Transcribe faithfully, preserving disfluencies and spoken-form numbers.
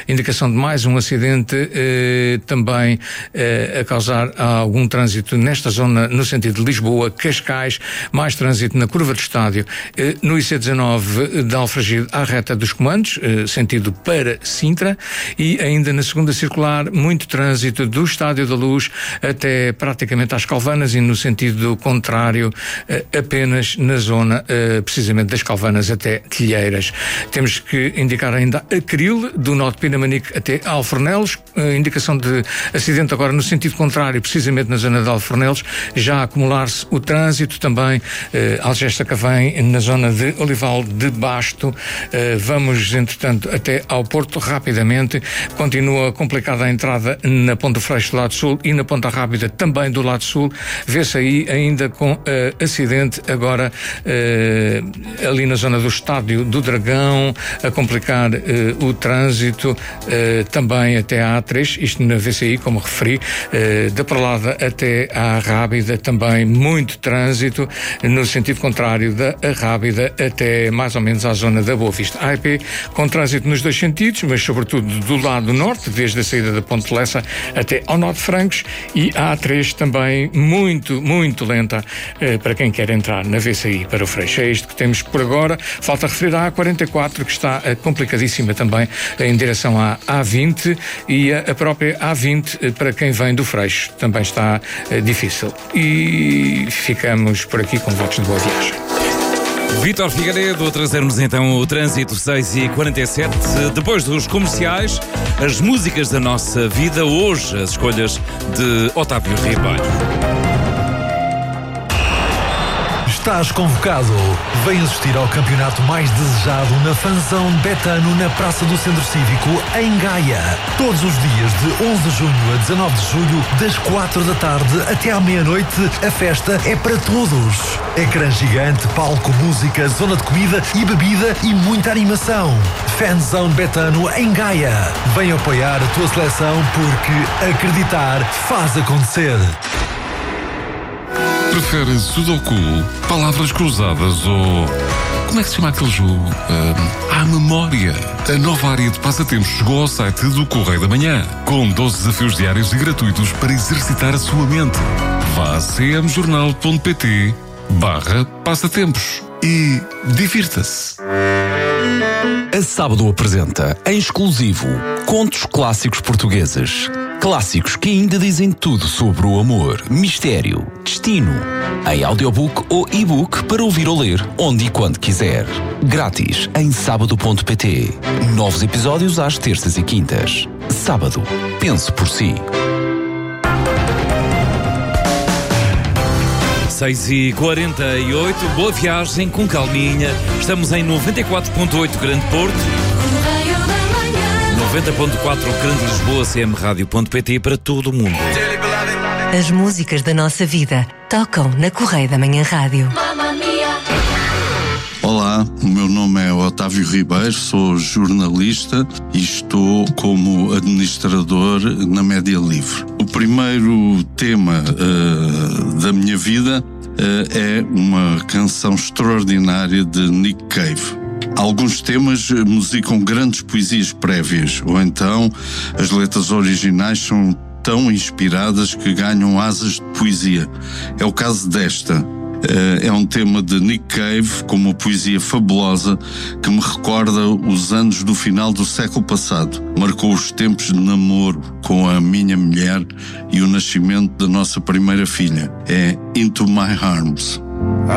indicação de mais um acidente, eh, também eh, a causar algum trânsito nesta zona, no sentido de Lisboa, Cascais, mais trânsito na curva do estádio, eh, no I C dezenove de Alfragide à reta dos comandos, eh, sentido para Sintra, e ainda na segunda circular, muito trânsito do Estádio da Luz até praticamente às Calvanas, e no sentido contrário, eh, apenas na zona, eh, precisamente das Calvanas até Telheiras. Temos que indicar ainda a Cril, do nó de Pinamanique até Alfornelos, eh, indicação de acidente agora no sentido contrário, precisamente na zona de Alfornelos, já a acumular-se o trânsito também, eh, Algesta Cavém, na zona de Olival de Basto. Eh, vamos, entretanto, até ao Porto rapidamente. Continua complicada a entrada na Ponta Freixo do lado sul e na Ponta Rábida também do lado sul. Vê-se aí ainda com uh, acidente agora uh, ali na zona do Estádio do Dragão, a complicar uh, o trânsito, uh, também até à A três, isto na V C I, como referi, uh, da Perlada até à Rábida, também muito trânsito, no sentido contrário da Rábida até mais ou menos à zona da Boa Vista. A E P com trânsito nos dois sentidos, mas sobretudo do lado norte, desde a saída da Ponte Lessa até ao nó de Francos, e a A três também muito, muito lenta eh, para quem quer entrar na V C I para o Freixo. É isto que temos por agora. Falta referir a A quarenta e quatro, que está eh, complicadíssima também em direção à A vinte, e a, a própria A vinte eh, para quem vem do Freixo também está eh, difícil. E ficamos por aqui com votos de boa viagem. Vítor Figueiredo, a trazermos então o trânsito seis e quarenta e sete. Depois dos comerciais, as músicas da nossa vida. Hoje, as escolhas de Otávio Ribeiro. Estás convocado. Vem assistir ao campeonato mais desejado na Fanzão Betano, na Praça do Centro Cívico, em Gaia. Todos os dias, de onze de junho a dezanove de julho, das quatro da tarde até à meia-noite, a festa é para todos. Ecrã gigante, palco, música, zona de comida e bebida e muita animação. Fanzão Betano, em Gaia. Vem apoiar a tua seleção, porque acreditar faz acontecer. Prefere Sudoku, palavras cruzadas ou... como é que se chama aquele jogo? Uh, a memória. A nova área de passatempos chegou ao site do Correio da Manhã, com doze desafios diários e gratuitos para exercitar a sua mente. Vá a cmjornal.pt barra passatempos e divirta-se. A Sábado apresenta, em exclusivo, contos clássicos portugueses. Clássicos que ainda dizem tudo sobre o amor, mistério, destino. Em audiobook ou e-book para ouvir ou ler, onde e quando quiser. Grátis em sábado ponto pt. Novos episódios às terças e quintas. Sábado. Pense por si. seis e quarenta e oito, boa viagem com calminha. Estamos em noventa e quatro ponto oito Grande Porto, noventa ponto quatro Grande Lisboa, c m rádio ponto p t para todo o mundo. As músicas da nossa vida tocam na Correio da Manhã Rádio. Olá, o meu nome é Otávio Ribeiro, sou jornalista e estou como administrador na Média Livre. O primeiro tema uh, da minha vida uh, é uma canção extraordinária de Nick Cave. Alguns temas musicam grandes poesias prévias, ou então as letras originais são tão inspiradas que ganham asas de poesia. É o caso desta. É um tema de Nick Cave com uma poesia fabulosa que me recorda os anos do final do século passado. Marcou os tempos de namoro com a minha mulher e o nascimento da nossa primeira filha. É Into My Arms.